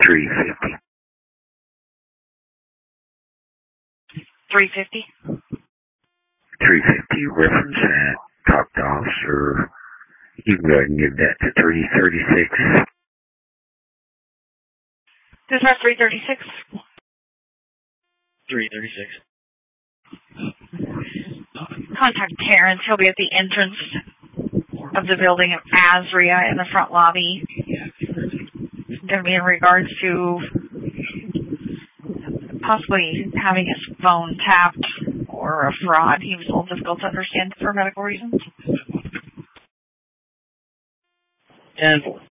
350. 350? 350 reference at top to officer. You can go ahead and give that to 336. Dispatch 336. 336. Contact Terrence. He'll be at the entrance of the building of Azria in the front lobby. Going to be in regards to possibly having his phone tapped or a fraud. He was a little difficult to understand for medical reasons. 10-4.